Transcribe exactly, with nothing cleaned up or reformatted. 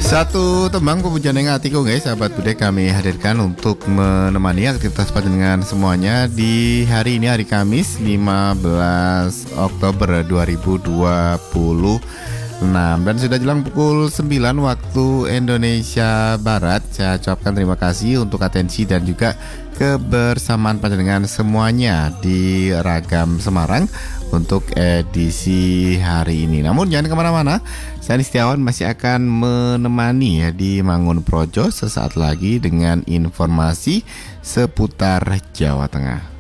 Satu tembang pemujaan yang hatiku guys, sahabat budaya kami hadirkan untuk menemani aktivitas panjenengan semuanya di hari ini, hari Kamis lima belas Oktober dua ribu dua puluh enam. Dan sudah jelang pukul sembilan waktu Indonesia Barat. Saya ucapkan terima kasih untuk atensi dan juga kebersamaan panjenengan semuanya di Ragam Semarang untuk edisi hari ini. Namun jangan kemana-mana, saya Setiawan masih akan menemani ya di Mangun Projo sesaat lagi dengan informasi seputar Jawa Tengah.